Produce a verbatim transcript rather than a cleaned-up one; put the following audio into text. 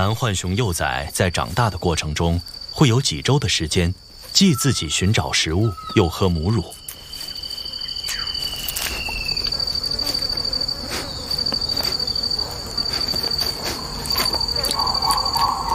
蓝浣熊幼崽在长大的过程中，会有几周的时间，既自己寻找食物，又喝母乳。